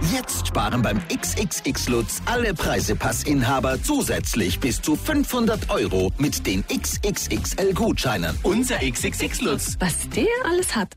Jetzt sparen beim XXX Lutz alle Preisepassinhaber zusätzlich bis zu 500 € mit den XXXL-Gutscheinen. Unser XXX Lutz. Was der alles hat.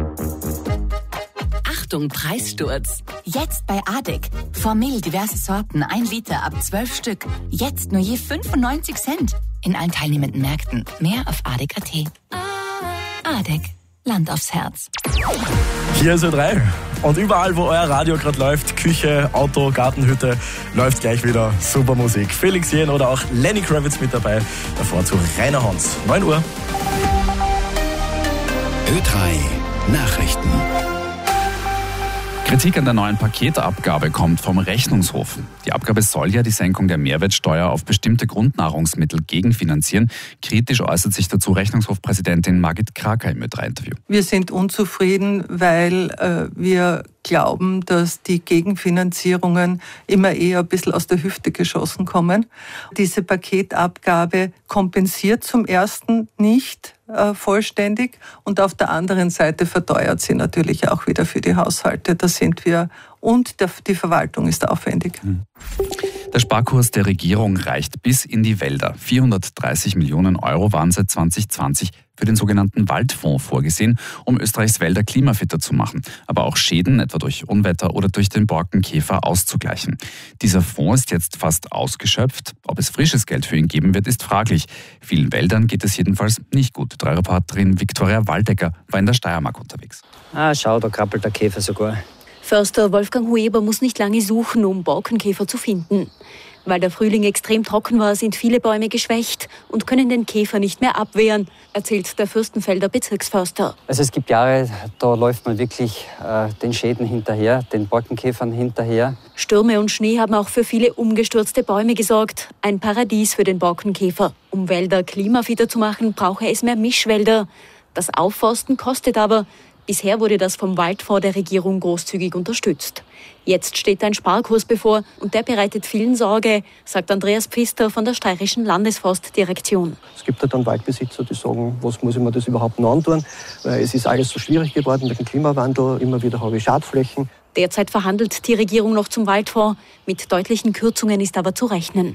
Achtung, Preissturz. Jetzt bei ADEC. Formel diverse Sorten, 1 Liter ab 12 Stück. Jetzt nur je 95 Cent. In allen teilnehmenden Märkten. Mehr auf adec.at. ADEC. Land aufs Herz. Hier ist Ö3. Und überall, wo euer Radio gerade läuft, Küche, Auto, Gartenhütte, läuft gleich wieder super Musik. Felix Jähn oder auch Lenny Kravitz mit dabei. Davor zu Rainer Hans. 9 Uhr. Ö3 Nachrichten. Kritik an der neuen Paketabgabe kommt vom Rechnungshof. Die Abgabe soll ja die Senkung der Mehrwertsteuer auf bestimmte Grundnahrungsmittel gegenfinanzieren. Kritisch äußert sich dazu Rechnungshofpräsidentin Margit Kraker im Ö3-Interview. Wir sind unzufrieden, weil wir glauben, dass die Gegenfinanzierungen immer eher ein bisschen aus der Hüfte geschossen kommen. Diese Paketabgabe kompensiert zum ersten nicht vollständig und auf der anderen Seite verteuert sie natürlich auch wieder für die Haushalte. Da sind wir und die Verwaltung ist aufwendig. Der Sparkurs der Regierung reicht bis in die Wälder. 430 Millionen € waren seit 2020 für den sogenannten Waldfonds vorgesehen, um Österreichs Wälder klimafitter zu machen, aber auch Schäden, etwa durch Unwetter oder durch den Borkenkäfer, auszugleichen. Dieser Fonds ist jetzt fast ausgeschöpft. Ob es frisches Geld für ihn geben wird, ist fraglich. Vielen Wäldern geht es jedenfalls nicht gut. Reporterin Viktoria Waldecker war in der Steiermark unterwegs. Schau, da krabbelt der Käfer sogar. Förster Wolfgang Hueber muss nicht lange suchen, um Borkenkäfer zu finden. Weil der Frühling extrem trocken war, sind viele Bäume geschwächt und können den Käfer nicht mehr abwehren, erzählt der Fürstenfelder Bezirksförster. Also es gibt Jahre, da läuft man wirklich den Schäden hinterher, den Borkenkäfern hinterher. Stürme und Schnee haben auch für viele umgestürzte Bäume gesorgt. Ein Paradies für den Borkenkäfer. Um Wälder klimafitter zu machen, brauche es mehr Mischwälder. Das Aufforsten kostet aber. Bisher wurde das vom Waldfonds der Regierung großzügig unterstützt. Jetzt steht ein Sparkurs bevor und der bereitet vielen Sorge, sagt Andreas Pfister von der Steirischen Landesforstdirektion. Es gibt ja dann Waldbesitzer, die sagen, was muss ich mir das überhaupt noch antun? Weil es ist alles so schwierig geworden mit dem Klimawandel, immer wieder habe ich Schadflächen. Derzeit verhandelt die Regierung noch zum Waldfonds. Mit deutlichen Kürzungen ist aber zu rechnen.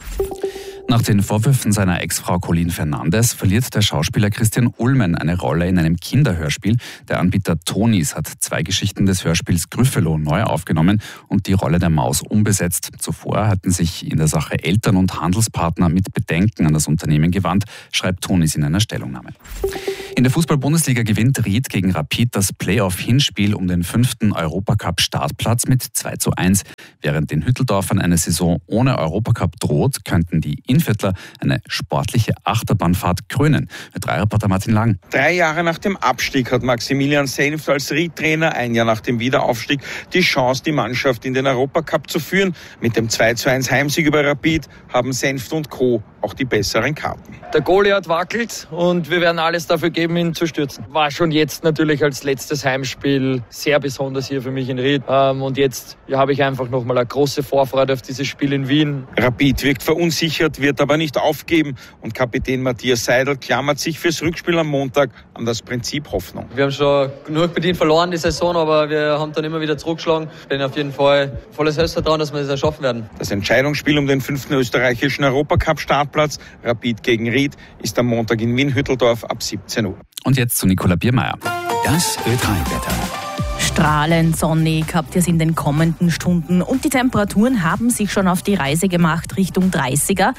Nach den Vorwürfen seiner Ex-Frau Colleen Fernandes verliert der Schauspieler Christian Ullmann eine Rolle in einem Kinderhörspiel. Der Anbieter Tonys hat 2 Geschichten des Hörspiels Gryffalo neu aufgenommen und die Rolle der Maus umbesetzt. Zuvor hatten sich in der Sache Eltern und Handelspartner mit Bedenken an das Unternehmen gewandt, schreibt Tonys in einer Stellungnahme. In der Fußball-Bundesliga gewinnt Ried gegen Rapid das Playoff-Hinspiel um den 5. Europacup-Startplatz mit 2:1. Während den Hütteldorfern eine Saison ohne Europacup droht, könnten die Innviertler eine sportliche Achterbahnfahrt krönen. Ö3-Reporter Martin Lang. 3 Jahre nach dem Abstieg hat Maximilian Senft als Ried-Trainer 1 Jahr nach dem Wiederaufstieg die Chance, die Mannschaft in den Europacup zu führen. Mit dem 2:1 Heimsieg über Rapid haben Senft und Co. auch die besseren Karten. Der Goliath wackelt und wir werden alles dafür geben, ihn zu stürzen. War schon jetzt natürlich als letztes Heimspiel sehr besonders hier für mich in Ried. Und jetzt habe ich einfach nochmal eine große Vorfreude auf dieses Spiel in Wien. Rapid wirkt verunsichert, wird aber nicht aufgeben. Und Kapitän Matthias Seidel klammert sich fürs Rückspiel am Montag an das Prinzip Hoffnung. Wir haben schon genug bedient verloren die Saison, aber wir haben dann immer wieder zurückgeschlagen. Ich bin auf jeden Fall volles Selbstvertrauen, dass wir das erschaffen werden. Das Entscheidungsspiel um den 5. österreichischen Europacup-Startplatz Rapid gegen Ried ist am Montag in Wien-Hütteldorf ab 17 Uhr. Und jetzt zu Nicola Biermeier. Das Ö3-Wetter. Strahlend sonnig habt ihr es in den kommenden Stunden und die Temperaturen haben sich schon auf die Reise gemacht Richtung 30er.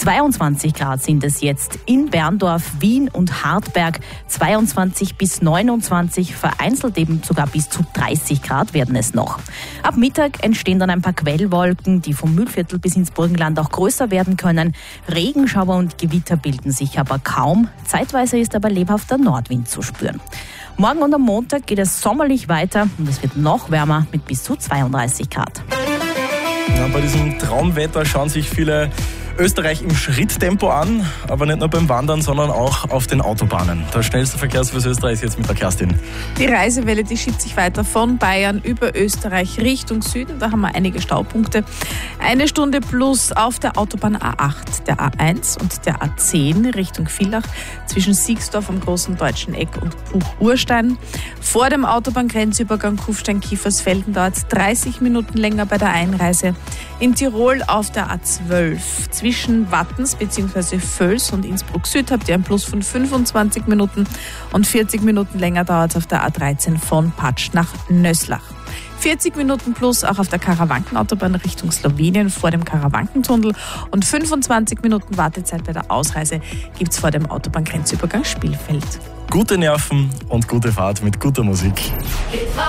22 Grad sind es jetzt in Berndorf, Wien und Hartberg. 22 bis 29, vereinzelt eben sogar bis zu 30 Grad werden es noch. Ab Mittag entstehen dann ein paar Quellwolken, die vom Mühlviertel bis ins Burgenland auch größer werden können. Regenschauer und Gewitter bilden sich aber kaum. Zeitweise ist aber lebhafter Nordwind zu spüren. Morgen und am Montag geht es sommerlich weiter und es wird noch wärmer mit bis zu 32 Grad. Ja, bei diesem Traumwetter schauen sich viele Österreich im Schritttempo an, aber nicht nur beim Wandern, sondern auch auf den Autobahnen. Der schnellste Verkehrsfluss Österreichs ist jetzt mit der Kerstin. Die Reisewelle, die schiebt sich weiter von Bayern über Österreich Richtung Süden. Da haben wir einige Staupunkte. 1 Stunde plus auf der Autobahn A8, der A1 und der A10 Richtung Villach zwischen Siegsdorf am Großen Deutschen Eck und Buch-Urstein. Vor dem Autobahngrenzübergang Kufstein-Kiefersfelden dauert es 30 Minuten länger bei der Einreise. In Tirol auf der A12 zwischen Wattens bzw. Völs und Innsbruck Süd habt ihr ein Plus von 25 Minuten und 40 Minuten länger dauert es auf der A13 von Patsch nach Nöslach. 40 Minuten plus auch auf der Karawankenautobahn Richtung Slowenien vor dem Karawankentunnel und 25 Minuten Wartezeit bei der Ausreise gibt es vor dem Autobahngrenzübergang Spielfeld. Gute Nerven und gute Fahrt mit guter Musik.